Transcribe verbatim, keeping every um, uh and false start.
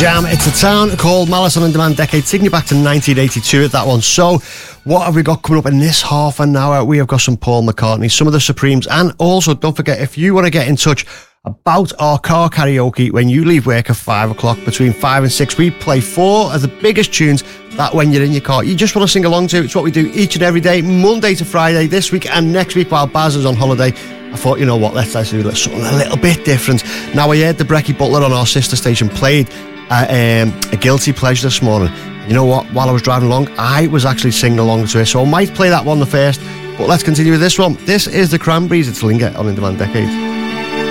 Jam. It's a town called Malice on Demand Decade, taking you back to nineteen eighty-two with that one. So, what have we got coming up in this half an hour? We have got some Paul McCartney, some of the Supremes, and also, don't forget, if you want to get in touch about our car karaoke when you leave work at five o'clock, between five and six, we play four of the biggest tunes that when you're in your car, you just want to sing along to. It's what we do each and every day, Monday to Friday, this week and next week while Baz is on holiday. I thought, you know what, let's actually do something a little bit different. Now, I heard the Brecky Butler on our sister station played uh, um, A Guilty Pleasure this morning. You know what, while I was driving along, I was actually singing along to it, so I might play that one the first, but let's continue with this one. This is the Cranberries, it's Linger on In Demand Decade.